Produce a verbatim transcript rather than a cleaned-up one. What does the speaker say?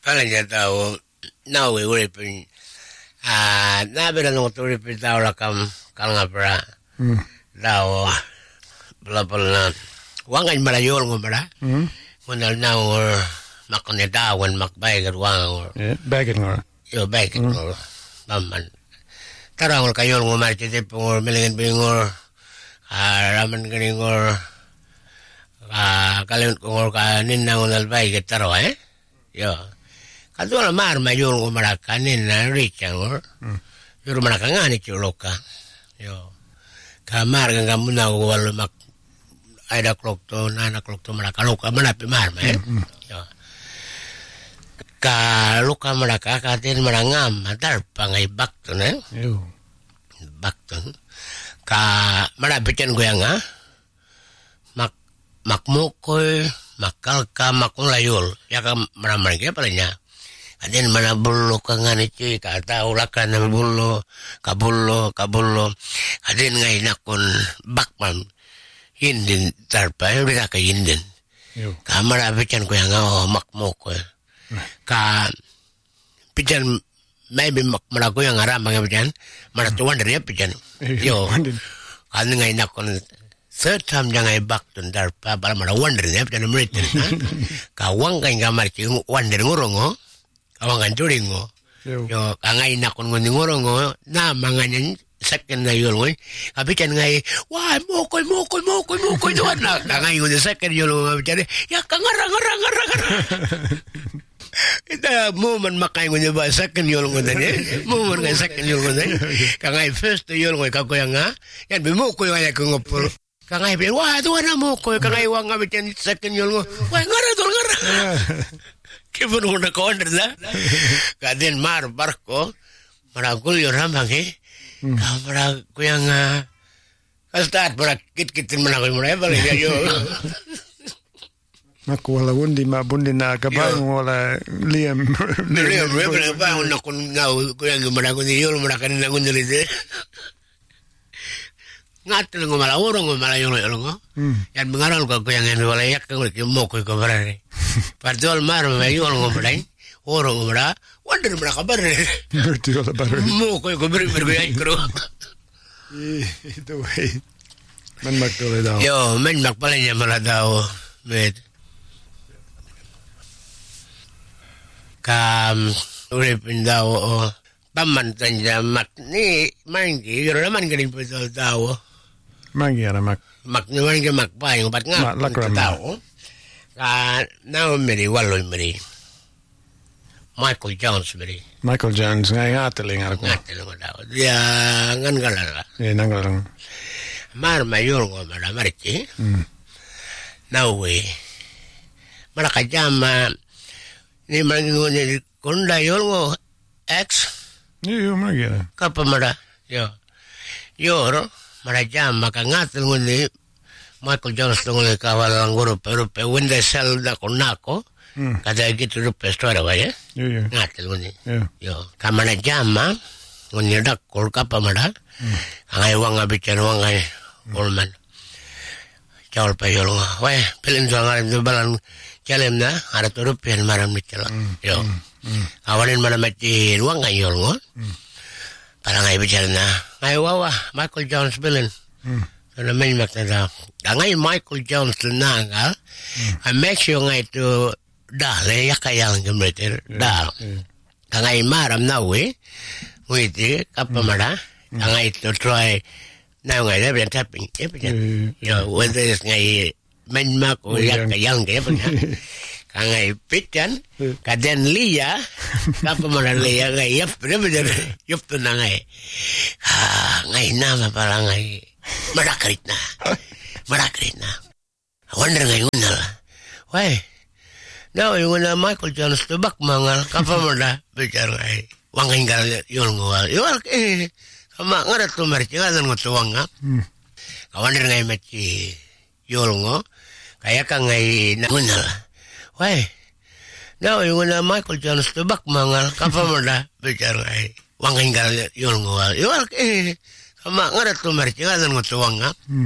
Palanya tao nawe uripin ah nabira no uripin tao lakam kalangapra tao bla-bla wangan malayol ngomara ngunal naur makne dawan makbaigar wang bagen ngor yo bagen ngor paman tarang kayol ngomar tete pungor melingen pingor ah ramen gringor ah kalian ngor kanin nangunal baigar taro eh yo kadua mar mayul ngomara kanin na richangor yo maraka ngani chuloka yo kamar ganga muna wal mak ada klok to nana klok to maraka loka mana pimar ma yo ka loka maraka ka tin marangam matar pangai bak to ne yo bak to ka mara pichen goyanga mak makmukoy makal ka makulayul ya ka maramar ke palanya adin mana bullo ka ngani cuy ka tau lakan na bullo kabullo kabullo adin ngai nakon bakman hindin tarpa bisa ka hindin ka mara pichen ko yang oh makmo ko ka pichen maybe mak mara ko yang aram mga pichen mara tuwan dari pichen yo kan ngai nakon third time jangan bak tun tarpa bala mara wonder ne pichen meritin ka wang kai gamar ci wonder ngorongo awang kan turingo yo kangai nakon ngoni ngorongo na manganyan second na yul ngoy kapitan ngai wah mokoy mokoy mokoy mokoy doan na kangai ngoni second yul ngoy ya kangarang ngarang ngarang ita moment makai ngoni ba second yul ngoy ne moment ngai second yul ngoy kangai first yul ngoy kakoyanga yan bimokoy ngai ko ngopol kangai bi wah doan na mokoy kangai wang kapitan second yul ngoy wah ngarang dol ngarang kipun una kawan dah, kadien mar barco, maragul yoram lagi, kamera kuyang, kastat berakit kitin menakui mulai balik aja. Mak wala wundi ma bundi na kabang wala liam liam liam ba una kun ngau kuyang maragun yul marakan na gunjuli de. Ngat lengo mala urang mala yolo yolo yan mengaral ko yang en wala yak ko ki mo ko ko barare partol mar me yolo ngomrai oro ngomra wonder mara kabar bertio la barare mo ko ko ber ber ay kro itu way man makole daw yo men makpalanya mala daw met kam uripin daw paman tanja mak ni mangi yo naman galing po daw mangi ana mak mak naman ke mak pa yung bat nga tao ka now meri walo meri Michael Jones meri Michael Jones ngai ngateling ara ko ngateling daw dia ngan galala e nangalang mar mayor ngo mara marchi now we mara kajama ni mango ni konda yolgo ex yo magi kapa mara yo yoro mara jama ka ngatel ngoni Michael Jones ngoni kawalang guru pero pe wende sel da konako kada gitu rupe story wae yo yo ngatel ngoni yo kamana jama ngoni dak kol kapa mara ngai wanga bicara wangai olman jawal pe yolo wae pelin jangan balan calem na ada turupian maram ni cela yo awalin mana mati wangai yolo para ngai bicara na ngai wawa Michael Jones bilin na main makna ngai Michael Jones na nga I make sure ngai to dale yakayang gemreter dal ngai maram na we witi kapamara ngai to try na ngai le ben tapping yo whether is ngai main mak o yakayang ke ngai pitan kaden liya kapamara liya ngai yap bener yup na ngai ha ngai nama pala ngai marakritna marakritna wonder ngai unal wai now yung na Michael Jones to bak mangal kapamara bicara ngai wangai gal yol ngwal yol ke kama ngara to merci ngadan ngotuanga kawander ngai mechi yol ngo kaya ka ngai unal wai now yung na Michael Jones to bak mangal kapamara bicara ngai wangai gal yol ngwal yol ke kama ngara to merci ngadan ngotuanga